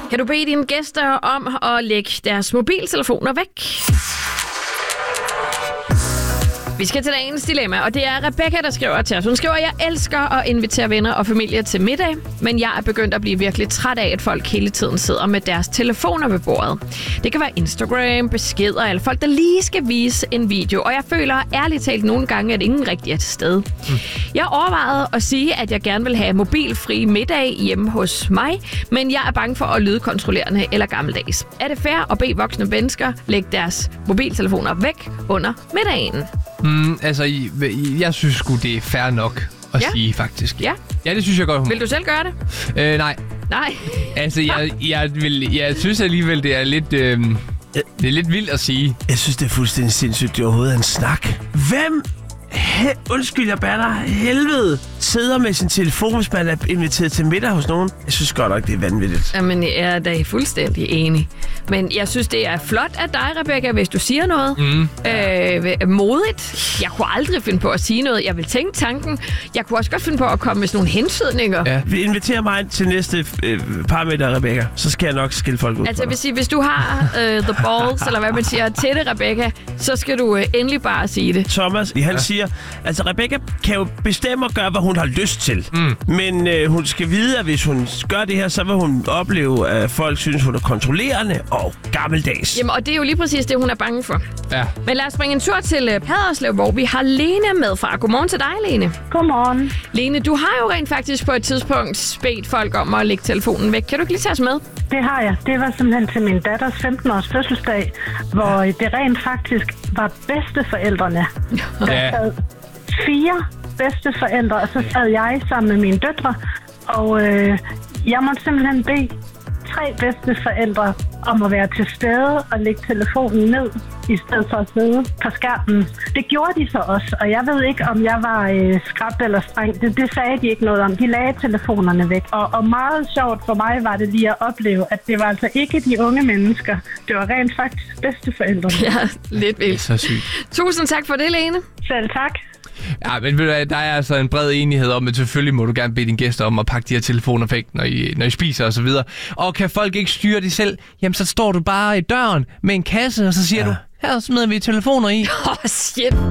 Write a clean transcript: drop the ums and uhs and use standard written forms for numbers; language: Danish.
Kan du bede dine gæster om at lægge deres mobiltelefoner væk? Vi skal til dagens dilemma, og det er Rebecca, der skriver til os. Hun skriver, jeg elsker at invitere venner og familie til middag, men jeg er begyndt at blive virkelig træt af, at folk hele tiden sidder med deres telefoner ved bordet. Det kan være Instagram, beskeder eller folk, der lige skal vise en video, og jeg føler ærligt talt nogle gange, at ingen rigtig er til stede. Jeg overvejede at sige, at jeg gerne vil have mobilfri middag hjemme hos mig, men jeg er bange for at lyde kontrollerende eller gammeldags. Er det fair at bede voksne mennesker lægge deres mobiltelefoner væk under middagen? Jeg synes sgu, det er fair nok at sige, faktisk. Ja. Ja, det synes jeg godt. Vil du selv gøre det? Nej. Nej. Altså, jeg synes alligevel, det er lidt... det er lidt vildt at sige. Jeg synes, det er fuldstændig sindssygt, det overhovedet er en snak. Hvem? Undskyld, jeg batter helvede. Sidder med sin telefon, hvis man er inviteret til middag hos nogen. Jeg synes godt nok, det er vanvittigt. Jamen, jeg er da fuldstændig enig. Men jeg synes, det er flot af dig, Rebecca, hvis du siger noget. Modigt. Jeg kunne aldrig finde på at sige noget. Jeg vil tænke tanken. Jeg kunne også godt finde på at komme med sådan nogle hensydninger. Ja. Vi inviterer mig til næste par middag, Rebecca. Så skal jeg nok skille folk ud. Altså, jeg vil sige, hvis du har the balls, eller hvad man siger, til det, Rebecca, så skal du endelig bare sige det. Thomas, han siger, altså Rebecca kan jo bestemme og gøre, hvad hun har lyst til. Men hun skal vide, at hvis hun gør det her, så vil hun opleve, at folk synes, hun er kontrollerende og gammeldags. Jamen, og det er jo lige præcis det, hun er bange for. Ja. Men lad os springe en tur til Haderslev, hvor vi har Lene med fra. Godmorgen til dig, Lene. Godmorgen. Lene, du har jo rent faktisk på et tidspunkt bedt folk om at lægge telefonen væk. Kan du ikke lige tage os med? Det har jeg. Det var simpelthen til min datters 15-års fødselsdag, hvor det rent faktisk var bedsteforældrene. Der sad 4 bedsteforældre, og så sad jeg sammen med mine døtre, og jeg måtte simpelthen bede 3 bedsteforældre om at være til stede og lægge telefonen ned, i stedet for at sidde på skærmen. Det gjorde de så også, og jeg ved ikke, om jeg var skræbt eller streng. Det sagde de ikke noget om. De lagde telefonerne væk. Og meget sjovt for mig var det lige at opleve, at det var altså ikke de unge mennesker. Det var rent faktisk bedsteforældrene. Ja, lidt vildt. Det er så sygt. Tusind tak for det, Lene. Selv tak. Ja, men ved du hvad, der er altså en bred enighed om, at selvfølgelig må du gerne bede dine gæster om at pakke de her telefoner væk, når I spiser og så videre. Og kan folk ikke styre det selv, jamen så står du bare i døren med en kasse, og så siger du, her smider vi telefoner i. Shit.